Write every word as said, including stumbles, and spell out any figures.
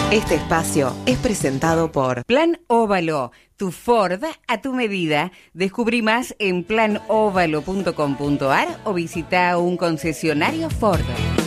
Este espacio es presentado por Plan Óvalo, tu Ford a tu medida. Descubrí más en plan óvalo punto com punto a r o visita un concesionario Ford.